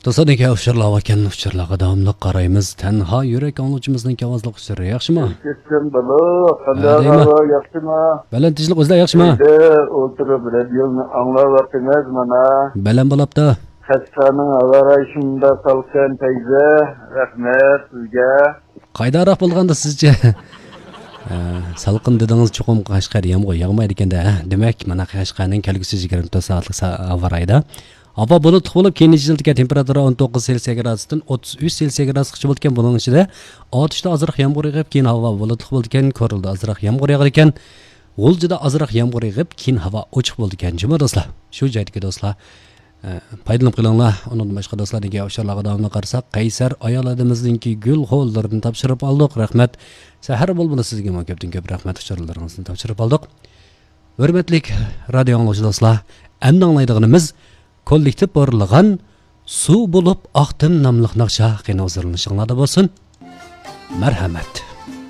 Dostlarga uçurlarken uçurlarga davamlı qaraymiz. Tenha yürek anlıcımızın kavazlık uçurları. Yaxşımı? Geçtim bana, kandağa yaxşıma. Belen tijlik özle yaxşımı? Oturup radyonu anlavatınız mana. Belen balapta. Hastanın avarayışında salken teyze, rahmet sizge. Qaydaroq bo'lganda sizce? Salqin dediniz cho'qim Qashqar yomg'ir yog'maydi ekanda. Demak, mana Qashqarning kelgusi 24 soatlik avarayda havo bulutli bo'lib, keyin yiltga temperatura 19 Selsiy gradusdan 33 Selsiy gradusgacha bo'lgan. Buning ichida otishda ozroq yomg'ir yog'ib, keyin havo bulutli bo'ldi ekan, Ko'rilda ozroq yomg'ir yog'ar ekan. G'uljida ozroq yomg'ir yog'ib, keyin havo ochiq bo'ldi ekan. Juma do'stlar, shu joydagi do'stlar paydalanib qilinglar. Undan boshqa do'stlarga o'shalarga davomli qarasak, Qaysar ayoladimizningki gul xo'llarini topshirib oldik. Rahmat. Sahar bo'ldi sizga ko'pdan ko'p rahmat uchurlaringizni topshirib oldik. Hurmatli radio anglovchi do'stlar, endi anglaydiganimiz kollektiv borilgan suv bo'lib oqdim nomli naqsha qiynoq zirlanishinglarda bo'lsin. Marhamat.